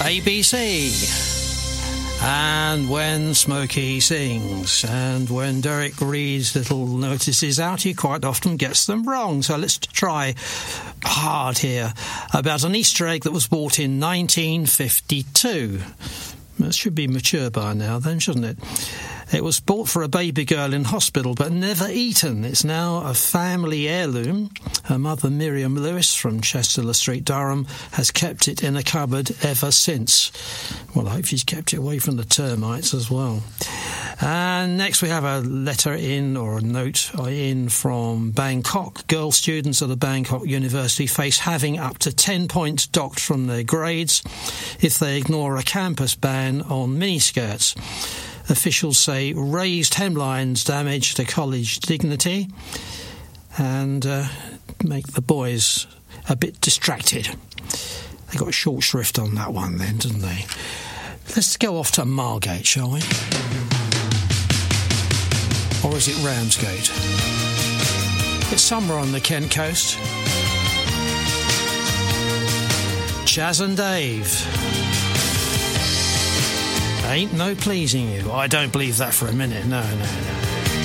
ABC. And when Smokey sings, and when Derek reads little notices out, he quite often gets them wrong. So let's try hard here about an Easter egg that was bought in 1952. That should be mature by now then, shouldn't it? It was bought for a baby girl in hospital but never eaten. It's now a family heirloom. Her mother, Miriam Lewis from Chester Street, Durham, has kept it in a cupboard ever since. Well, I hope she's kept it away from the termites as well. And next we have a letter in, or a note in, from Bangkok. Girl students at the Bangkok University face having up to 10 points docked from their grades if they ignore a campus ban on miniskirts. Officials say raised hemlines damage the college dignity and make the boys a bit distracted. They got short shrift on that one then, didn't they? Let's go off to Margate, shall we? Or is it Ramsgate? It's somewhere on the Kent coast. Chaz and Dave. Ain't no pleasing you. I don't believe that for a minute. No.